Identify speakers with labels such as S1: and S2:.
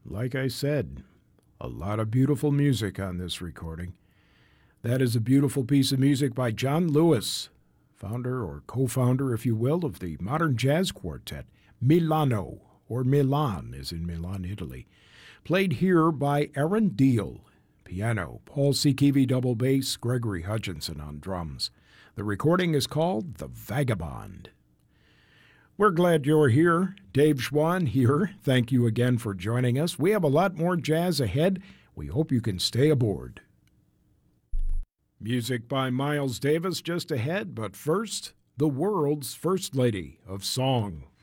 S1: Like I said, a lot of beautiful music on this recording. That is a beautiful piece of music by John Lewis, founder or co-founder, if you will, of the modern jazz quartet Milano, or Milan, as in Milan, Italy. Played here by Aaron Deal, piano, Paul Sikivi double bass, Gregory Hutchinson on drums. The recording is called The Vagabond. We're glad you're here. Dave Schwann here. Thank you again for joining us. We have a lot more jazz ahead. We hope you can stay aboard. Music by Miles Davis just ahead, but first, the world's first lady of song.